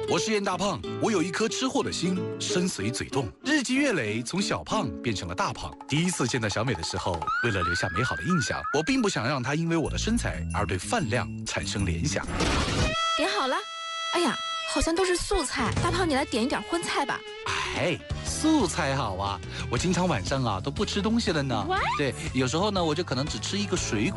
我是燕大胖，我有一颗吃货的心，身随嘴动。日积月累，从小胖变成了大胖。第一次见到小美的时候，为了留下美好的印象，我并不想让她因为我的身材而对饭量产生联想。 点好了。哎呀，好像都是素菜，大胖你来点一点荤菜吧。 哎，素菜好啊，我经常晚上都不吃东西了呢。对，有时候呢，我就可能只吃一个水果。